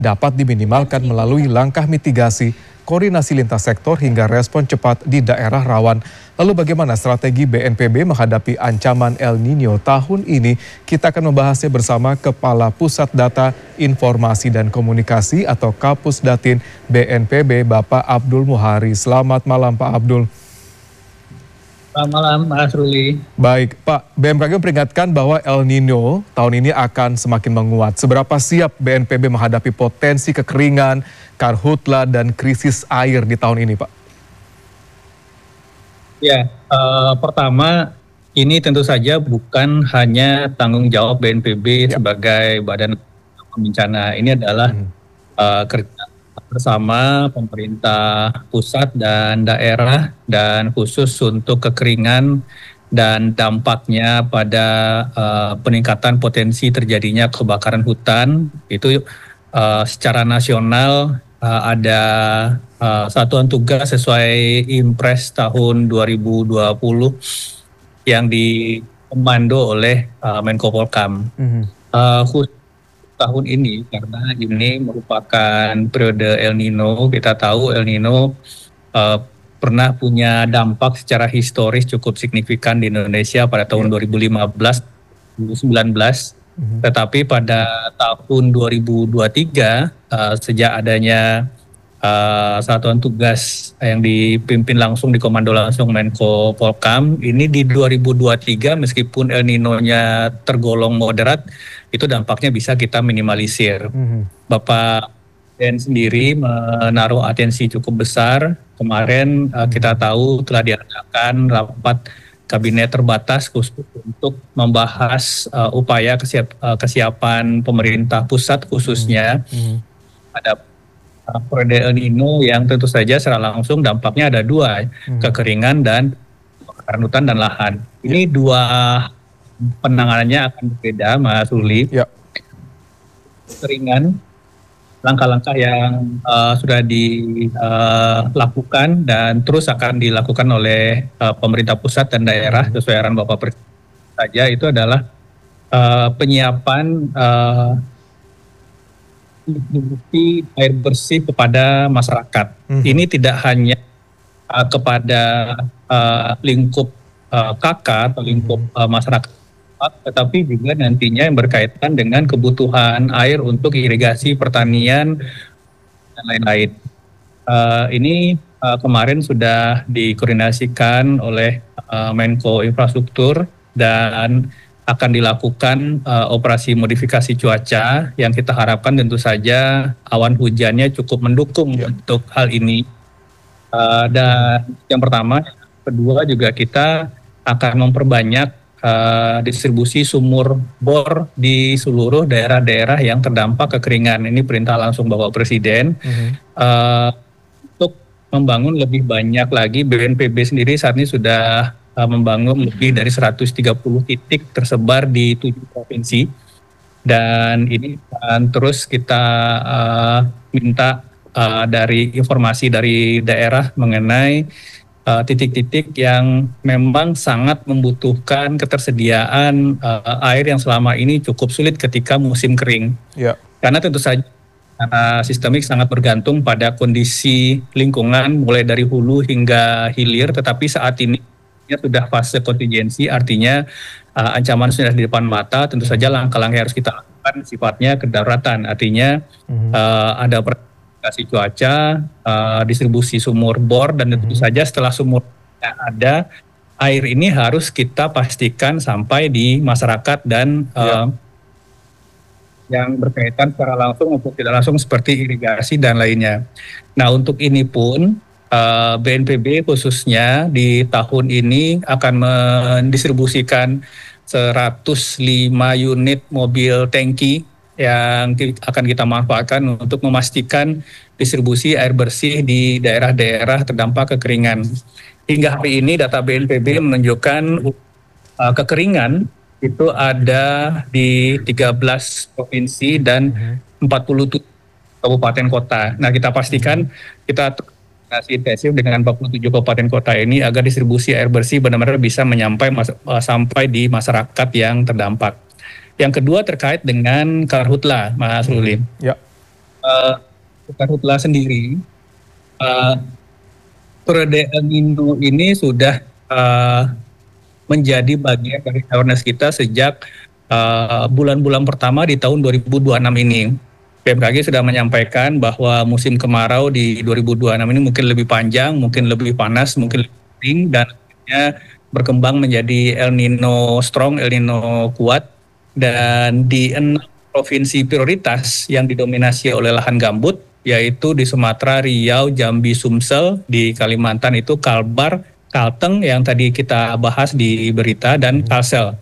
dapat diminimalkan melalui langkah mitigasi, koordinasi lintas sektor hingga respon cepat di daerah rawan. Lalu bagaimana strategi BNPB menghadapi ancaman El Nino tahun ini? Kita akan membahasnya bersama Kepala Pusat Data Informasi dan Komunikasi atau Kapusdatin BNPB, Bapak Abdul Muhari. Selamat malam Pak Abdul. Selamat malam, Mas Ruli. Baik, Pak. BMKG memperingatkan bahwa El Nino tahun ini akan semakin menguat. Seberapa siap BNPB menghadapi potensi kekeringan, karhutla, dan krisis air di tahun ini, Pak? Ya, pertama ini tentu saja bukan hanya tanggung jawab BNPB sebagai badan bencana. Ini adalah kerja bersama pemerintah pusat dan daerah, dan khusus untuk kekeringan dan dampaknya pada peningkatan potensi terjadinya kebakaran hutan. Itu secara nasional ada satuan tugas sesuai Impres tahun 2020 yang dikomando oleh Menko Polhukam. Khusus tahun ini, karena ini merupakan periode El Nino. Kita tahu El Nino pernah punya dampak secara historis cukup signifikan di Indonesia pada tahun 2015-2019. Tetapi pada tahun 2023, sejak adanya satuan tugas yang dipimpin langsung, dikomando langsung Menko Polhukam, ini di 2023 meskipun El Nino-nya tergolong moderat, itu dampaknya bisa kita minimalisir. Bapak Presiden sendiri menaruh atensi cukup besar. Kemarin kita tahu telah diadakan rapat kabinet terbatas khusus untuk membahas upaya kesiapan pemerintah pusat khususnya pada periode El Nino yang tentu saja secara langsung dampaknya ada dua, kekeringan dan kebakaran hutan dan lahan. Ini dua penanganannya akan berbeda, Mas Ruli. Kekeringan, langkah-langkah yang sudah dilakukan dan terus akan dilakukan oleh pemerintah pusat dan daerah sesuai arahan Bapak Presiden saja, itu adalah penyiapan distribusi air bersih kepada masyarakat. Ini tidak hanya kepada lingkup KK atau lingkup masyarakat, tetapi juga nantinya yang berkaitan dengan kebutuhan air untuk irigasi, pertanian, dan lain-lain. Ini kemarin sudah dikoordinasikan oleh Menko Infrastruktur dan akan dilakukan operasi modifikasi cuaca yang kita harapkan tentu saja awan hujannya cukup mendukung untuk hal ini. Dan yang pertama, kedua juga kita akan memperbanyak distribusi sumur bor di seluruh daerah-daerah yang terdampak kekeringan. Ini perintah langsung Bapak Presiden untuk membangun lebih banyak lagi. BNPB sendiri saat ini sudah membangun lebih dari 130 titik tersebar di 7 provinsi, dan ini akan terus kita minta dari informasi dari daerah mengenai titik-titik yang memang sangat membutuhkan ketersediaan air yang selama ini cukup sulit ketika musim kering. Karena tentu saja karena sistemik sangat bergantung pada kondisi lingkungan mulai dari hulu hingga hilir, tetapi saat ini sudah fase kontingensi, artinya ancaman sudah di depan mata. Tentu saja langkah-langkah yang harus kita lakukan sifatnya kedaruratan, artinya ada kasih cuaca, distribusi sumur bor, dan tentu saja setelah sumur ada, air ini harus kita pastikan sampai di masyarakat dan yang berkaitan secara langsung maupun tidak langsung seperti irigasi dan lainnya. Nah, untuk ini pun BNPB khususnya di tahun ini akan mendistribusikan 105 unit mobil tangki yang akan kita manfaatkan untuk memastikan distribusi air bersih di daerah-daerah terdampak kekeringan. Hingga hari ini data BNPB menunjukkan kekeringan itu ada di 13 provinsi dan 47 kabupaten kota. Nah, kita pastikan kita intensif dengan 47 kabupaten kota ini agar distribusi air bersih benar-benar bisa sampai di masyarakat yang terdampak. Yang kedua terkait dengan karhutla, Mas Ruli. Karhutla sendiri, uh, periode El Nino ini sudah menjadi bagian dari awareness kita sejak bulan-bulan pertama di tahun 2026 ini. BMKG sudah menyampaikan bahwa musim kemarau di 2026 ini mungkin lebih panjang, mungkin lebih panas, mungkin lebih kering, dan akhirnya berkembang menjadi El Nino strong, El Nino kuat. Dan di 6 provinsi prioritas yang didominasi oleh lahan gambut, yaitu di Sumatera, Riau, Jambi, Sumsel, di Kalimantan itu Kalbar, Kalteng yang tadi kita bahas di berita, dan Kalsel.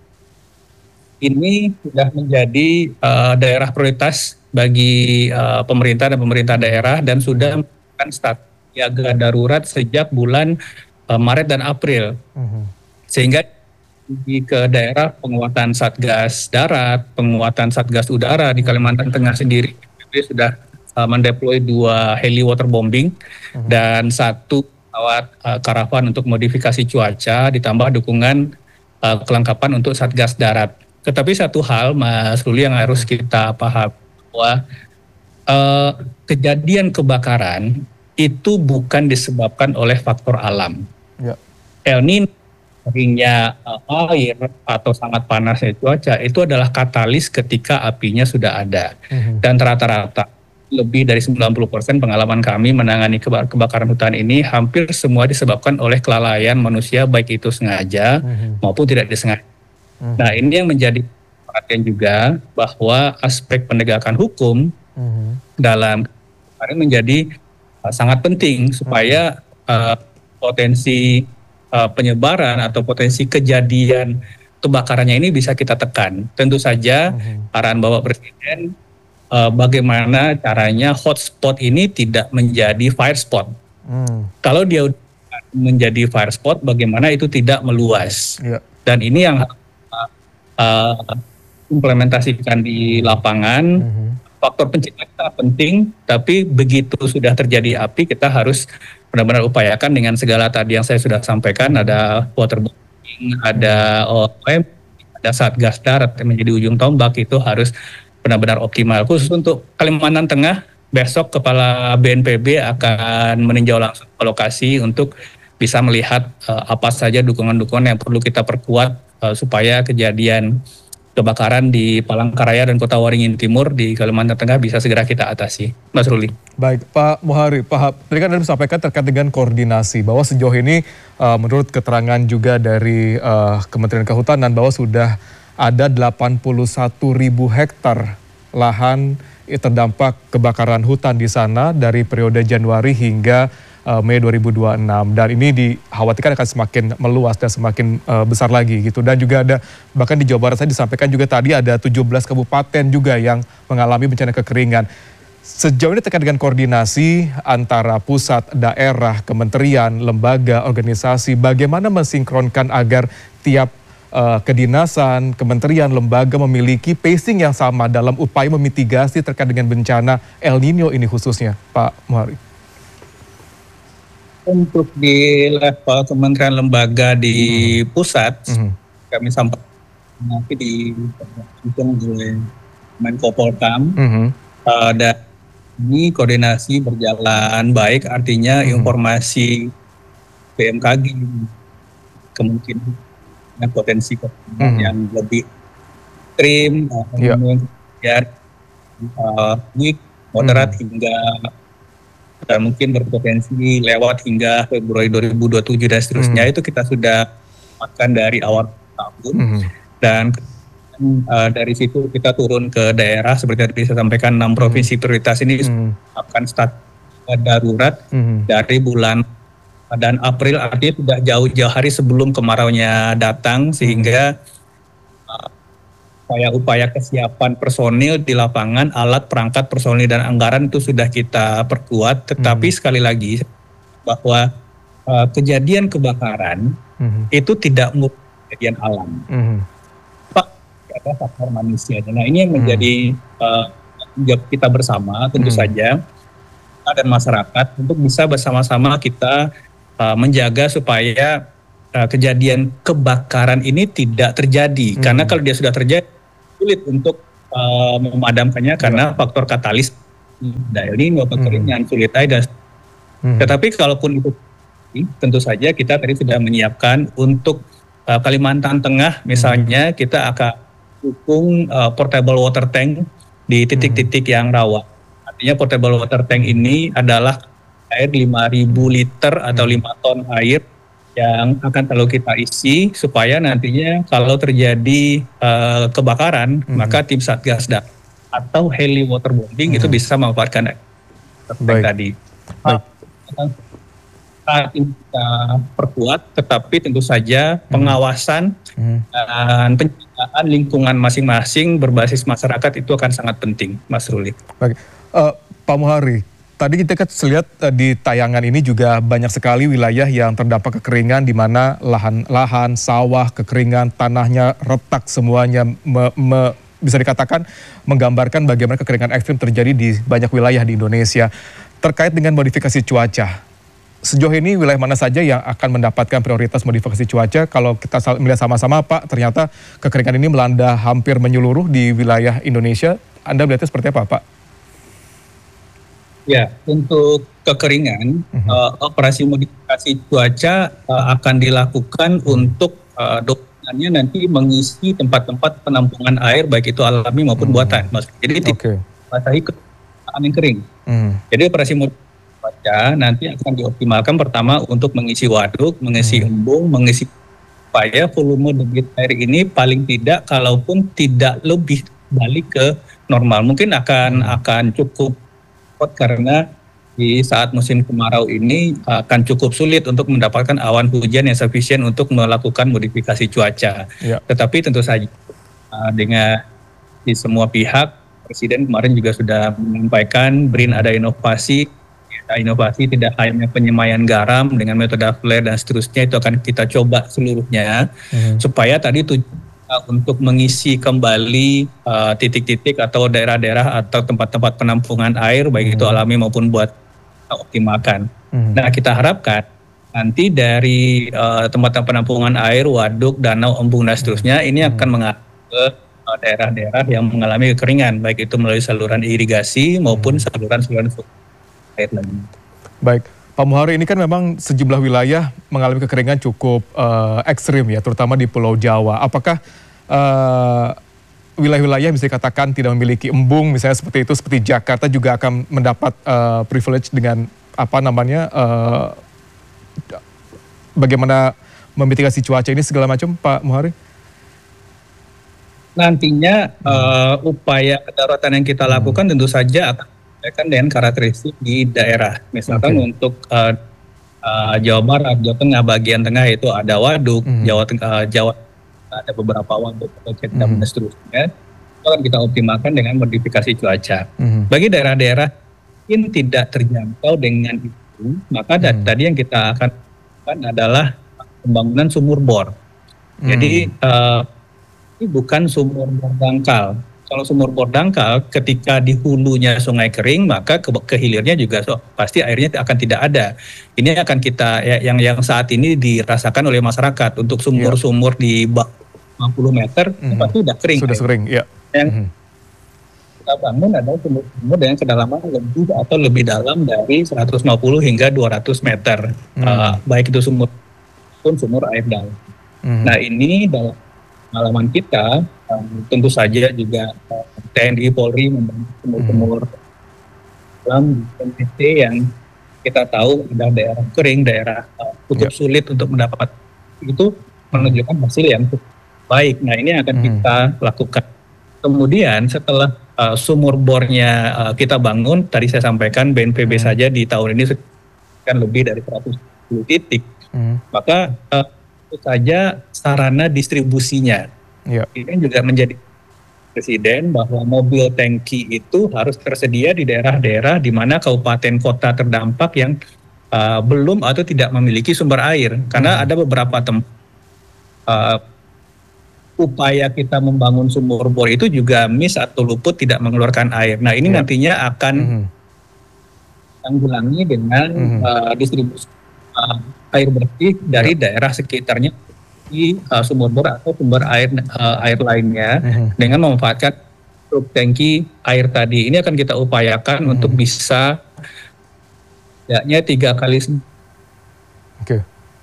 Ini sudah menjadi daerah prioritas bagi pemerintah dan pemerintah daerah, dan sudah melakukan status siaga darurat sejak bulan Maret dan April. Sehingga ke daerah penguatan Satgas Darat, penguatan Satgas Udara di Kalimantan Tengah sendiri sudah mendeploy 2 heli waterbombing dan 1 pesawat karavan untuk modifikasi cuaca, ditambah dukungan kelengkapan untuk Satgas Darat. Tetapi satu hal, Mas Ruli, yang harus kita paham bahwa kejadian kebakaran itu bukan disebabkan oleh faktor alam. Ya. El Nino, keringnya air atau sangat panasnya cuaca itu adalah katalis ketika apinya sudah ada. Dan rata-rata lebih dari 90% pengalaman kami menangani kebakaran hutan ini hampir semua disebabkan oleh kelalaian manusia, baik itu sengaja maupun tidak disengaja. Nah, ini yang menjadi perhatian juga, bahwa aspek penegakan hukum dalam kemarin menjadi sangat penting supaya potensi penyebaran atau potensi kejadian kebakarannya ini bisa kita tekan. Tentu saja arahan Bapak Presiden bagaimana caranya hotspot ini tidak menjadi fire spot. Kalau dia menjadi fire spot, bagaimana itu tidak meluas. Dan ini yang implementasikan di lapangan. Faktor pencegah sangat penting, tapi begitu sudah terjadi api, kita harus benar-benar upayakan dengan segala tadi yang saya sudah sampaikan. Ada waterbombing, ada OM, ada Satgas Darat yang menjadi ujung tombak, itu harus benar-benar optimal. Khusus untuk Kalimantan Tengah, besok Kepala BNPB akan meninjau langsung ke lokasi untuk bisa melihat apa saja dukungan-dukungan yang perlu kita perkuat supaya kejadian kebakaran di Palangkaraya dan Kota Waringin Timur di Kalimantan Tengah bisa segera kita atasi. Mas Ruli. Baik, Pak Muhari, tadi kan Anda sampaikan terkait dengan koordinasi, bahwa sejauh ini menurut keterangan juga dari Kementerian Kehutanan bahwa sudah ada 81.000 hektar lahan terdampak kebakaran hutan di sana dari periode Januari hingga Mei 2026, dan ini dikhawatirkan akan semakin meluas dan semakin besar lagi gitu. Dan juga ada, bahkan di Jawa Barat saya disampaikan juga tadi ada 17 kabupaten juga yang mengalami bencana kekeringan. Sejauh ini terkait dengan koordinasi antara pusat, daerah, kementerian, lembaga, organisasi, bagaimana mensinkronkan agar tiap kedinasan, kementerian, lembaga memiliki pacing yang sama dalam upaya memitigasi terkait dengan bencana El Nino ini khususnya, Pak Muhari? Untuk di level kementerian lembaga di pusat, kami sampaikan nanti didukung oleh Menko Polkam, dan ini koordinasi berjalan baik, artinya informasi BMKG kemungkinan potensi yang lebih ekstrim, kemudian weak, moderat hingga mungkin berpotensi lewat hingga Februari 2027 dan seterusnya. Itu kita sudah makan dari awal tahun, dan dari situ kita turun ke daerah seperti tadi saya sampaikan. 6 provinsi prioritas ini akan status darurat dari bulan dan April, artinya sudah jauh-jauh hari sebelum kemaraunya datang, sehingga upaya kesiapan personil di lapangan, alat, perangkat, personil, dan anggaran itu sudah kita perkuat. Tetapi sekali lagi, bahwa kejadian kebakaran itu tidak murni kejadian alam. Ada faktor manusia. Nah, ini yang menjadi kita bersama, tentu saja, dan masyarakat, untuk bisa bersama-sama kita menjaga supaya kejadian kebakaran ini tidak terjadi. Karena kalau dia sudah terjadi, sulit untuk memadamkannya karena faktor katalis ada El Nino, kekeringan, sulit air dan tetapi kalaupun itu tentu saja kita tadi sudah menyiapkan untuk Kalimantan Tengah misalnya kita akan dukung portable water tank di titik-titik yang rawan. Artinya portable water tank ini adalah air 5.000 liter atau 5 ton air yang akan selalu kita isi supaya nantinya kalau terjadi kebakaran maka tim Satgas atau heli waterboarding itu bisa memanfaatkan air tadi. Saat ini kita perkuat, tetapi tentu saja pengawasan dan penjagaan lingkungan masing-masing berbasis masyarakat itu akan sangat penting, Mas Ruli. Baik, Pak Muhari, tadi kita kan lihat di tayangan ini juga banyak sekali wilayah yang terdampak kekeringan di mana lahan sawah kekeringan, tanahnya retak semuanya, bisa dikatakan menggambarkan bagaimana kekeringan ekstrim terjadi di banyak wilayah di Indonesia. Terkait dengan modifikasi cuaca, sejauh ini wilayah mana saja yang akan mendapatkan prioritas modifikasi cuaca? Kalau kita melihat sama-sama Pak, ternyata kekeringan ini melanda hampir menyeluruh di wilayah Indonesia. Anda melihatnya seperti apa Pak? Ya, untuk kekeringan, operasi modifikasi cuaca akan dilakukan untuk dokumennya nanti mengisi tempat-tempat penampungan air, baik itu alami maupun buatan. Jadi basahi angin kering. Jadi operasi modifikasi cuaca nanti akan dioptimalkan pertama untuk mengisi waduk, mengisi embung, mengisi supaya volume debit air ini paling tidak kalaupun tidak lebih balik ke normal. Mungkin akan cukup karena di saat musim kemarau ini akan cukup sulit untuk mendapatkan awan hujan yang sufisien untuk melakukan modifikasi cuaca. Tetapi tentu saja dengan di semua pihak, Presiden kemarin juga sudah menyampaikan BRIN ada inovasi tidak hanya penyemayan garam dengan metode flare dan seterusnya, itu akan kita coba seluruhnya supaya tadi untuk mengisi kembali titik-titik atau daerah-daerah atau tempat-tempat penampungan air baik itu alami maupun buat optimalkan. Nah, kita harapkan nanti dari tempat penampungan air, waduk, danau, embung dan seterusnya ini akan mengalir ke daerah-daerah yang mengalami kekeringan baik itu melalui saluran irigasi maupun saluran air lagi. Baik, Pak Muhari, ini kan memang sejumlah wilayah mengalami kekeringan cukup ekstrim ya, terutama di Pulau Jawa. Apakah wilayah-wilayah bisa dikatakan tidak memiliki embung, misalnya seperti itu, seperti Jakarta juga akan mendapat privilege dengan bagaimana memitigasi cuaca ini segala macam, Pak Muhari? Nantinya upaya kedaruratan yang kita lakukan tentu saja akan dengan karakteristik di daerah. Misalkan untuk Jawa Barat, Jawa Tengah bagian tengah itu ada waduk, Jawa ada beberapa waduk dan seterusnya. Itu akan kita optimalkan dengan modifikasi cuaca. Bagi daerah-daerah yang tidak terjangkau dengan itu, maka tadi yang kita akan lakukan adalah pembangunan sumur bor. Jadi ini bukan sumur bor dangkal. Kalau sumur bor dangkal, ketika di hulunya sungai kering, maka ke hilirnya juga pasti airnya akan tidak ada. Ini akan kita yang saat ini dirasakan oleh masyarakat untuk sumur-sumur di bawah 50 meter pasti sudah kering. Sudah kering, ya. Yang kita bangun adalah sumur-sumur dengan kedalaman lebih dalam dari 150 hingga 200 meter. Baik itu sumur pun sumur air dalam. Nah, ini dalam pengalaman kita tentu saja juga TNI Polri membantu sumur-sumur dalam NTT yang kita tahu ada daerah kering, daerah cukup sulit untuk mendapat, itu menunjukkan hasil yang cukup baik. Nah, ini akan kita lakukan. Kemudian setelah sumur bornya kita bangun, tadi saya sampaikan BNPB saja di tahun ini kan lebih dari 110 titik. Maka itu saja sarana distribusinya. Ini juga menjadi Presiden bahwa mobil tangki itu harus tersedia di daerah-daerah di mana kabupaten kota terdampak yang belum atau tidak memiliki sumber air. Karena ada beberapa tempat upaya kita membangun sumur bor itu juga miss atau luput tidak mengeluarkan air. Nah, ini nantinya akan tanggulangi dengan distribusi air bersih dari daerah sekitarnya di sumur bor atau sumber air lainnya dengan memanfaatkan truk tangki air tadi. Ini akan kita upayakan untuk bisa yaknya 3 kali Oke.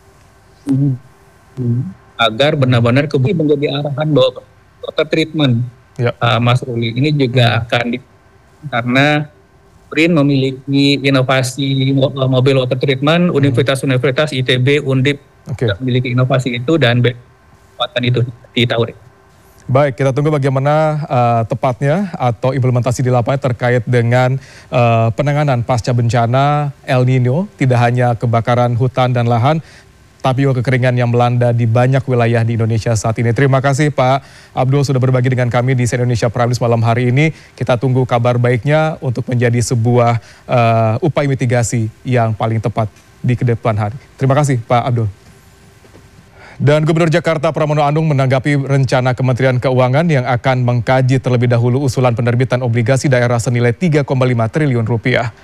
agar benar-benar menjadi arahan bahwa water treatment, Mas Ruli, ini juga akan karena BRIN memiliki inovasi mobil water treatment, universitas-universitas ITB, Undip memiliki inovasi itu dan kekuatan itu di tahun ini. Baik, kita tunggu bagaimana tepatnya atau implementasi di lapangan terkait dengan penanganan pasca bencana El Nino, tidak hanya kebakaran hutan dan lahan, tapi juga kekeringan yang melanda di banyak wilayah di Indonesia saat ini. Terima kasih Pak Abdul sudah berbagi dengan kami di CNN Indonesia Prime News malam hari ini. Kita tunggu kabar baiknya untuk menjadi sebuah upaya mitigasi yang paling tepat di kedepan hari. Terima kasih Pak Abdul. Dan Gubernur Jakarta Pramono Anung menanggapi rencana Kementerian Keuangan yang akan mengkaji terlebih dahulu usulan penerbitan obligasi daerah senilai 3,5 triliun rupiah.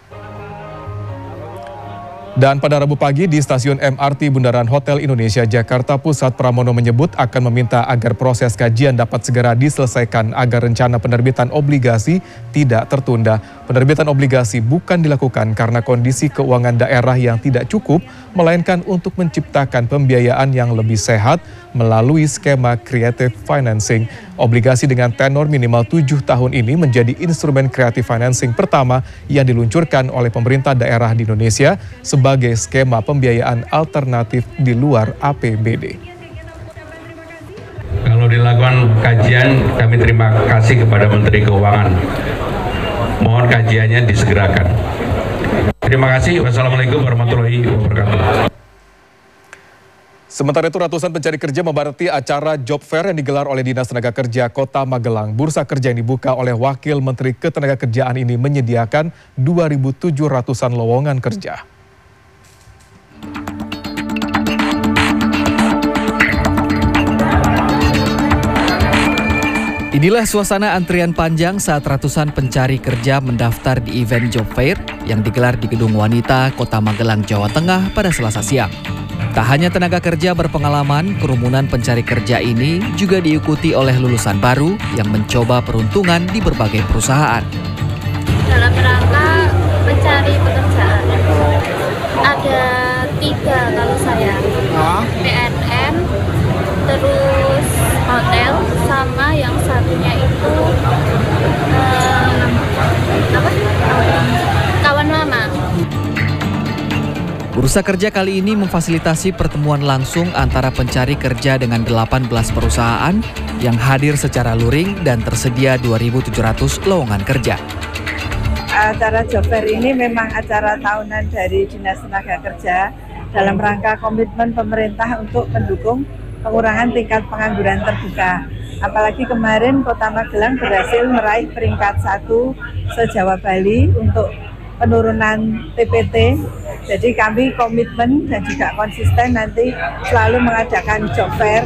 Dan pada Rabu pagi di stasiun MRT Bundaran Hotel Indonesia Jakarta Pusat, Pramono menyebut akan meminta agar proses kajian dapat segera diselesaikan agar rencana penerbitan obligasi tidak tertunda. Penerbitan obligasi bukan dilakukan karena kondisi keuangan daerah yang tidak cukup, melainkan untuk menciptakan pembiayaan yang lebih sehat melalui skema creative financing. Obligasi dengan tenor minimal 7 tahun ini menjadi instrumen creative financing pertama yang diluncurkan oleh pemerintah daerah di Indonesia sebagai skema pembiayaan alternatif di luar APBD. Kalau dilakukan kajian, kami terima kasih kepada Menteri Keuangan. Mohon kajiannya disegerakan. Terima kasih. Wassalamualaikum warahmatullahi wabarakatuh. Sementara itu ratusan pencari kerja membadati acara job fair yang digelar oleh Dinas Tenaga Kerja Kota Magelang. Bursa kerja yang dibuka oleh Wakil Menteri Ketenagakerjaan ini menyediakan 2.700-an lowongan kerja. Inilah suasana antrian panjang saat ratusan pencari kerja mendaftar di event job fair yang digelar di Gedung Wanita, Kota Magelang, Jawa Tengah pada Selasa siang. Tak hanya tenaga kerja berpengalaman, kerumunan pencari kerja ini juga diikuti oleh lulusan baru yang mencoba peruntungan di berbagai perusahaan. Dalam rangka mencari pekerjaan, ada 3 kalau saya, PNM, terus hotel, sama yang satunya itu kawan mama. Bursa kerja kali ini memfasilitasi pertemuan langsung antara pencari kerja dengan 18 perusahaan yang hadir secara luring dan tersedia 2.700 lowongan kerja. Acara job fair ini memang acara tahunan dari Dinas Tenaga Kerja dalam rangka komitmen pemerintah untuk mendukung pengurangan tingkat pengangguran terbuka. Apalagi kemarin Kota Magelang berhasil meraih peringkat 1 se-Jawa Bali untuk penurunan TPT. Jadi kami komitmen dan juga konsisten nanti selalu mengadakan job fair.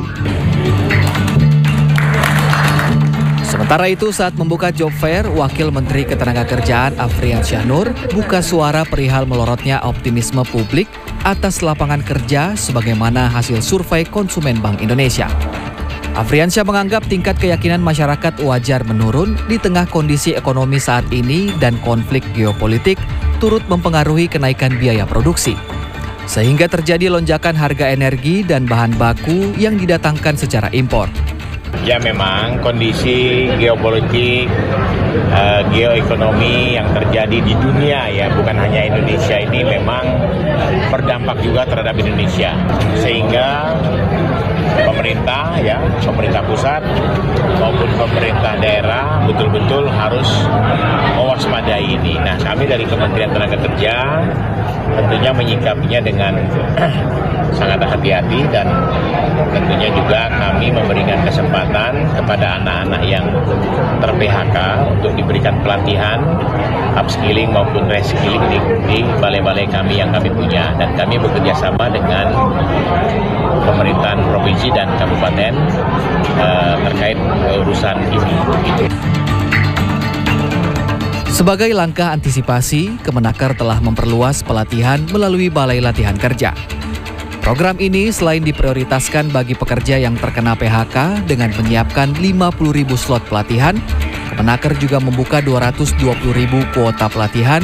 Sementara itu saat membuka job fair, Wakil Menteri Ketenagakerjaan Afriansyah Nur buka suara perihal melorotnya optimisme publik atas lapangan kerja sebagaimana hasil survei konsumen Bank Indonesia. Afriansyah menganggap tingkat keyakinan masyarakat wajar menurun di tengah kondisi ekonomi saat ini dan konflik geopolitik turut mempengaruhi kenaikan biaya produksi. Sehingga terjadi lonjakan harga energi dan bahan baku yang didatangkan secara impor. Ya memang kondisi geopolitik, geoekonomi yang terjadi di dunia ya, bukan hanya Indonesia ini memang berdampak juga terhadap Indonesia. Sehingga pemerintah ya, pemerintah pusat maupun pemerintah daerah betul-betul harus mewaspadai ini. Nah, kami dari Kementerian Tenaga Kerja tentunya menyikapinya dengan sangat hati-hati dan tentunya juga kami memberikan kesempatan kepada anak-anak yang ter-PHK untuk diberikan pelatihan, upskilling maupun reskilling di balai-balai kami yang kami punya. Dan kami bekerja sama dengan pemerintahan provinsi dan kabupaten terkait urusan ini. Sebagai langkah antisipasi, Kemenaker telah memperluas pelatihan melalui Balai Latihan Kerja. Program ini selain diprioritaskan bagi pekerja yang terkena PHK dengan menyiapkan 50.000 slot pelatihan, Kemenaker juga membuka 220.000 kuota pelatihan